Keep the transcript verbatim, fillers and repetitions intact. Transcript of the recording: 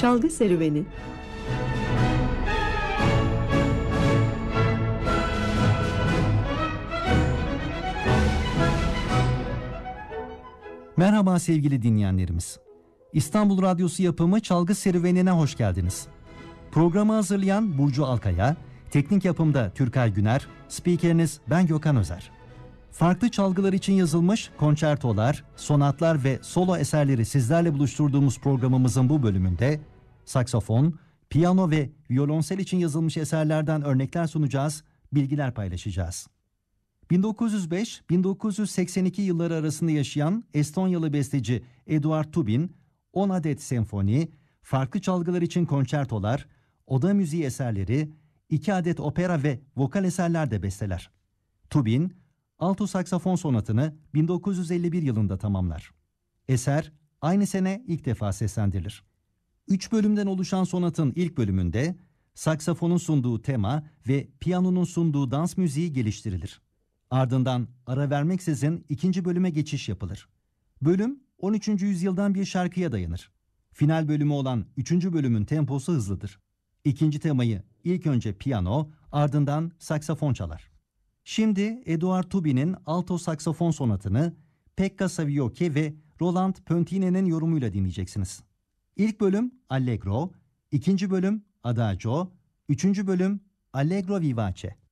Çalgı Serüveni. Merhaba sevgili dinleyenlerimiz. İstanbul Radyosu yapımı Çalgı Serüveni'ne hoş geldiniz. Programı hazırlayan Burcu Alkaya, teknik yapımda Türkay Güner, spikeriniz ben Gökhan Özer. Farklı çalgılar için yazılmış konçertolar, sonatlar ve solo eserleri sizlerle buluşturduğumuz programımızın bu bölümünde saksafon, piyano ve violonsel için yazılmış eserlerden örnekler sunacağız, bilgiler paylaşacağız. bin dokuz yüz beş - bin dokuz yüz seksen iki yılları arasında yaşayan Estonyalı besteci Eduard Tubin, on adet senfoni, farklı çalgılar için konçertolar, oda müziği eserleri, iki adet opera ve vokal eserler de besteler. Tubin, alto saksafon sonatını bin dokuz yüz elli bir yılında tamamlar. Eser aynı sene ilk defa seslendirilir. Üç bölümden oluşan sonatın ilk bölümünde saksafonun sunduğu tema ve piyanonun sunduğu dans müziği geliştirilir. Ardından ara vermeksizin ikinci bölüme geçiş yapılır. Bölüm on üçüncü yüzyıldan bir şarkıya dayanır. Final bölümü olan üçüncü bölümün temposu hızlıdır. İkinci temayı ilk önce piyano, ardından saksafon çalar. Şimdi Eduard Tubin'in alto saksafon sonatını Pekka Savioke ve Roland Pöntine'nin yorumuyla dinleyeceksiniz. İlk bölüm Allegro, ikinci bölüm Adagio, üçüncü bölüm Allegro Vivace.